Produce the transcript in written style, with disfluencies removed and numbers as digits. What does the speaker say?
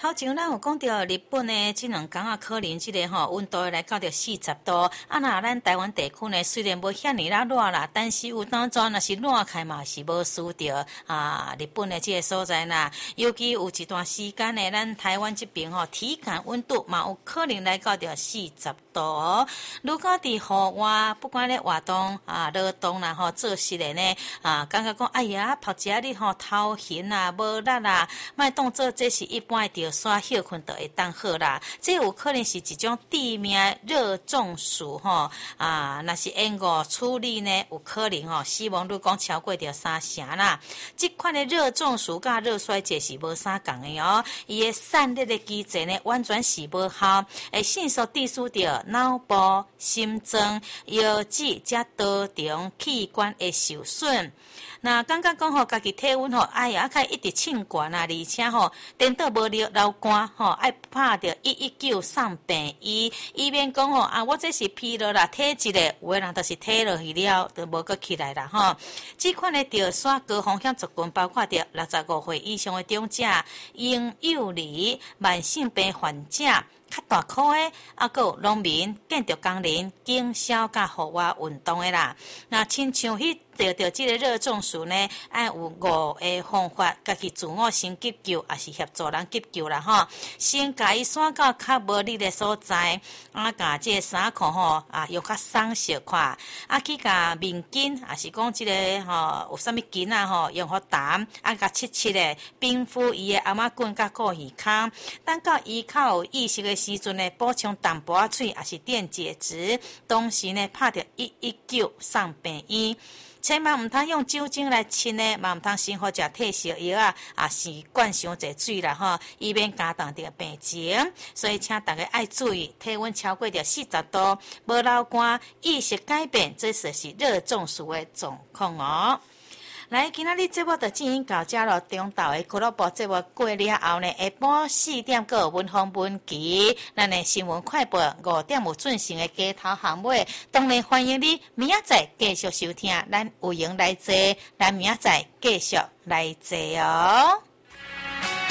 头前咱有讲到日本呢，这两天啊，可能这个温度来到着40度。啊，那咱台湾地区呢，虽然无遐尼热啦，但是有当阵若是热开嘛，是无输着日本的这个所在啦。尤其有一段时间呢，咱台湾这边体感温度嘛，有可能来到着40度。如果伫户外，不管咧活动劳动啦做事的呢感觉讲哎呀，晒一下你头晕啊，无力啦，莫当做这是一般的着刷休困就会当好啦。这有可能是一种致命热中暑若是延误处理呢，有可能死亡率讲超过着3成啦。这款的热中暑甲热衰竭是无啥共的哦，伊的散热的机制呢完全是无效，会迅速致使着脑部、心脏、腰子才多重器官的受损。那感觉讲家己体温哎呀，较一直称悬啊，而且颠倒无流汗爱拍着119送病医，以免讲我这是疲劳啦、体质的，有的人就是体落去了，就无搁起来啦这款的着刷高风险族群包括着65岁以上的长者、婴幼儿、慢性病患者。较大颗的，还有农民、建筑工人、经销甲户外运动的啦。那亲像得到这个热中暑呢，爱有5个方法，家己自我先急救，也是协助人急救啦先甲伊散到较无热的所在，甲这个衫裤用较松小块，去甲面巾，也是讲这个有啥物巾用互澹，甲切的冰敷伊的阿妈棍甲顾耳孔，等到伊较有意识的时阵呢，补充淡薄仔水，也是电解质，同时呢拍着119送病院。千万唔通用酒精来亲呢，嘛唔通先好食退烧药是灌伤济水啦以免加重着病情。所以请大家爱注意，体温超过着40度，无流汗，意识改变，这就是热中暑的状况哦。来，今仔日节目就进行到这了。中昼的俱乐部节目过了后呢，下晡4点个文风文集，咱的新闻快报5点有准时的街头巷尾，当然欢迎你明仔载继续收听，咱有闲来坐，咱明仔载继续来坐哦。